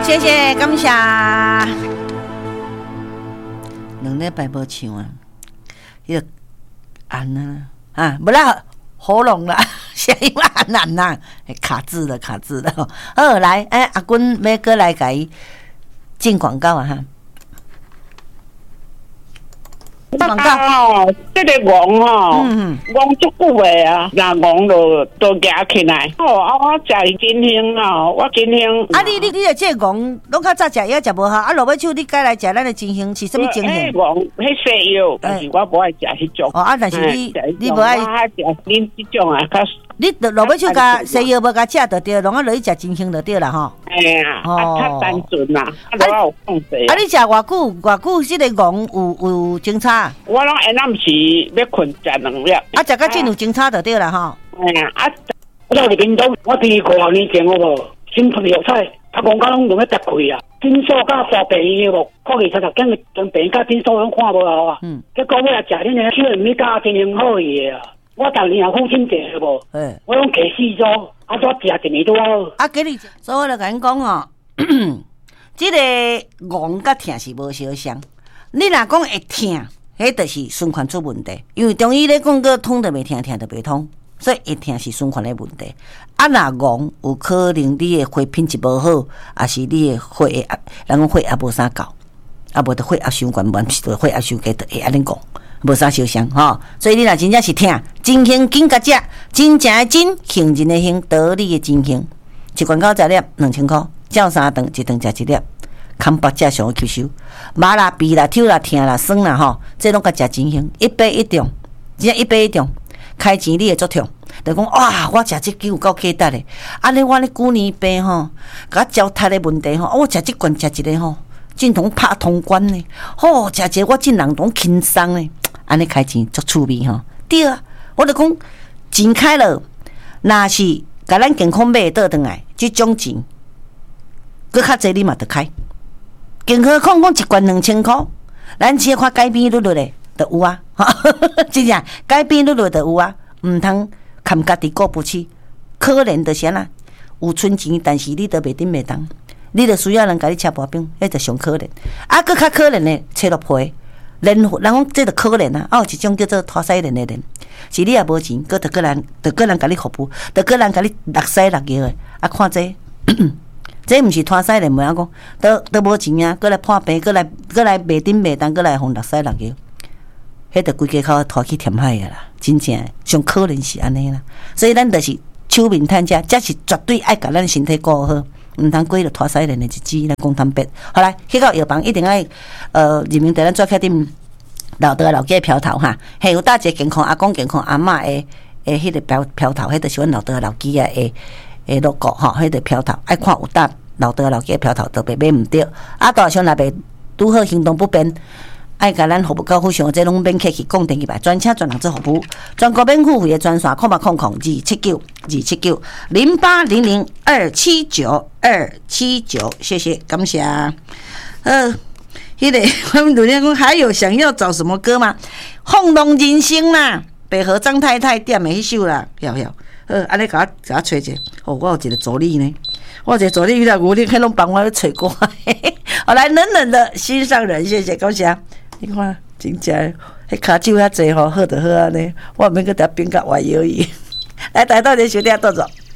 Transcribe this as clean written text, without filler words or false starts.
谢谢，感谢。2礼拜无唱啊，迄个按啊，不啦，喉咙啦，声音按啦，卡字了。好，来，阿君要过来给进广告啊哈。广告这个戆戆足久的啊，那戆都夹起来。我食金星我金星。 你的这个戆，拢较早食药食无好，落尾手你改来食咱的金星是什么金星？ 戆，迄西药，但是我无爱食迄种。 但是你无爱。 我爱食恁这种啊，较。 你落尾手甲西药无甲食就对，拢落去食金星就对啦吼。 哎呀，较单纯啦，我有放济。 你食偌久？这个戆有侦查？ 我拢下暗时要困食2粒。 食到真有侦查就对啦吼。 哎呀，我到屏东，我第5年前有无心肺药彩，公家拢用咧搭开啊。诊所甲大病院无，看20才跟病院甲诊所拢看无好啊。结果我来食恁个小米加真很好个啊。我当年也付钱地无，我拢给4周，怎食1年都好。给你， 所以我就甲恁讲哦，这个戆甲疼是无相像。你若讲会疼，迄就是循环出问题。因为中医咧讲个通就袂疼，疼就袂通，所以会疼是循环的问题。若戆有可能你的血品质无好，还是你的血，人讲血压无啥够，无得血压伤悬，完是得血压伤低，就会安尼讲。无啥相像吼，所以你若真正是疼，真兴紧甲食，真正的真，杏仁的杏，得力的真兴。一罐9粒2000块，照3顿，1顿食1粒，康巴正上好吸收。麻啦、鼻啦、抽啦、疼啦、酸啦吼，这拢甲食真兴，1杯1中，真正1杯1中，开钱你会足痛。就讲哇，我食这有够价值的，安尼我咧旧年病吼，甲焦塌的问题吼，我食这罐食一个吼，竟同拍通关呢，吼食一个我竟人拢轻松呢。安尼开钱足趣味吼，对啊，我就讲钱开了，若是甲咱健康买倒转来，这种钱，搁较济你嘛得开。更何况讲一罐2000块，咱只看改变率咧，就有啊，真正改变率就有啊，毋通看家己过不去，可怜就是安那，有存钱，但是你都袂顶袂当，你就需要人甲你吃薄饼，迄就上可怜。搁较可怜的，切落皮。人讲这就可怜啊！一种叫做拖西人的人，是你也无钱，搁个人甲你服务，个人甲你落西落药的。看这，这毋是拖西人，袂晓讲，都无钱啊！搁来破病，搁来袂顶袂当，搁来互落西落药，迄着规家口拖去填海啊啦！真正上可怜是安尼啦。所以咱就是手面趁食，这是绝对爱甲咱身体顾好。毋通过了拖西人的日子来讲坦白。好来，去到药房一定爱人民在咱做客店老爸老家飘头哈，还有大姐健康、阿公健康、阿嬷的迄个飘头，迄就是阮老爸老家的logo 哈，迄个飘头爱看有搭老爸老家飘头都袂买毋着。大像若袂拄好行动不便。爱甲咱服务高富上，这拢免客气，讲电话专车专人做服务，全国免付费的专线，08002790279，谢谢，感谢。迄个我们昨天讲还有想要找什么歌吗？放浪人生啦，北河张太太点的迄首啦，安尼甲我找一下，我有一个助理呢，我一个助理遇到我，你看拢帮我找歌。好来，冷冷的心上人，谢谢，感谢。你看，真正迄骹手遐济吼，好就好安尼，我免搁搭变甲歪摇伊。来，台到你收听，倒走。